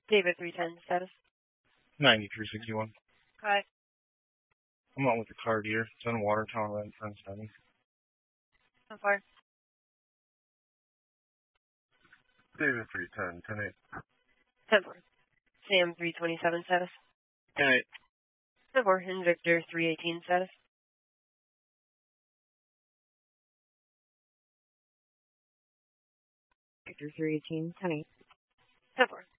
David 310 status. 9361. Hi. I'm out with the car deer. It's in Watertown, right in front of 7. So far. David 310, 10-4. Sam 327 status. 10-8. 10-4. And Victor 318 status. Victor 318, 10-8. 10-4.